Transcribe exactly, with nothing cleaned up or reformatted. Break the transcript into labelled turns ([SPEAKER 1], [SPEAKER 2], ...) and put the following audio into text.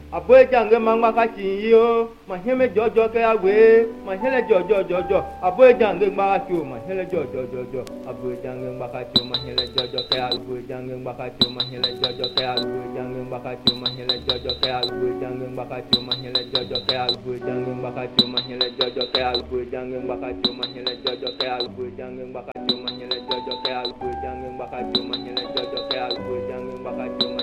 [SPEAKER 1] Aboy jange mangma ka chi yo, ma heme jojo ke agwe, ma hele jojo jojo. Aboy jange mangma chu, ma hele jojo jojo. Aboy jange mangma ka chu, ma hele jojo ke agwe, jange mangma ka chu, ma hele jojo ke agwe, jange mangma ka chu, ma hele jojo ke agwe, jange mangma ka chu, ma hele jojo ke agwe, jange mangma ka chu, ma hele jojo ke agwe, jange mangma ka chu, ma hele jojo ke agwe, jange mangma ka chu, ma hele jojo ke agwe, jange mangma ka chu, ma hele jojo ke agwe, jange mangma ka chu.